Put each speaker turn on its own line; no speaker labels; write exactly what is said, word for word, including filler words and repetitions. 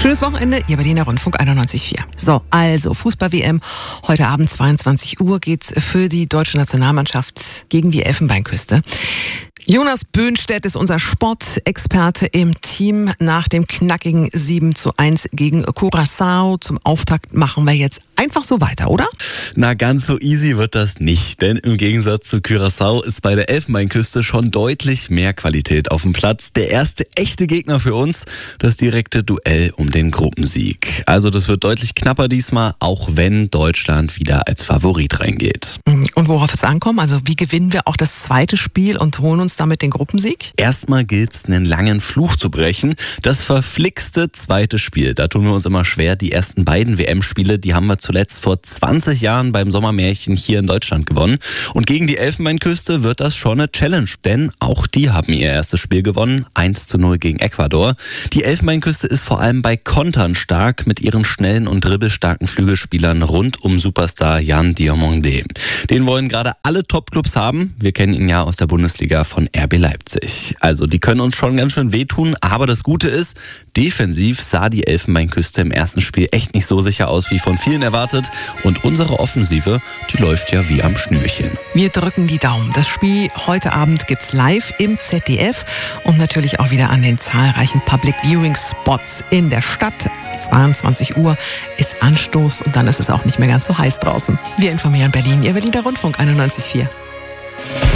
Schönes Wochenende, Ihr Berliner Rundfunk einundneunzig Komma vier. So, also Fußball-W M. Heute Abend zweiundzwanzig Uhr geht's für die deutsche Nationalmannschaft gegen die Elfenbeinküste. Jonas Böhnstedt ist unser Sportexperte im Team. Nach dem knackigen sieben zu eins gegen Curaçao zum Auftakt machen wir jetzt einfach so weiter, oder?
Na, ganz so easy wird das nicht, denn im Gegensatz zu Curaçao ist bei der Elfenbeinküste schon deutlich mehr Qualität auf dem Platz. Der erste echte Gegner für uns, das direkte Duell um den Gruppensieg. Also das wird deutlich knapper diesmal, auch wenn Deutschland wieder als Favorit reingeht.
Und worauf es ankommt, also wie gewinnen wir auch das zweite Spiel und holen uns damit den Gruppensieg?
Erstmal gilt's, einen langen Fluch zu brechen. Das verflixte zweite Spiel, da tun wir uns immer schwer. Die ersten beiden W M-Spiele, die haben wir zuletzt vor zwanzig Jahren beim Sommermärchen hier in Deutschland gewonnen. Und gegen die Elfenbeinküste wird das schon eine Challenge, denn auch die haben ihr erstes Spiel gewonnen, eins zu null gegen Ecuador. Die Elfenbeinküste ist vor allem bei Kontern stark mit ihren schnellen und dribbelstarken Flügelspielern rund um Superstar Yann Diomande. Den wollen gerade alle Topclubs haben. Wir kennen ihn ja aus der Bundesliga von R B Leipzig. Also die können uns schon ganz schön wehtun, aber das Gute ist, defensiv sah die Elfenbeinküste im ersten Spiel echt nicht so sicher aus wie von vielen erwartet. Und unsere Offensive, die läuft ja wie am Schnürchen.
Wir drücken die Daumen. Das Spiel heute Abend gibt's live im Z D F und natürlich auch wieder an den zahlreichen Public Viewing Spots in der Stadt. zweiundzwanzig Uhr ist Anstoß und dann ist es auch nicht mehr ganz so heiß draußen. Wir informieren Berlin, Ihr Berliner Rundfunk einundneunzig Komma vier.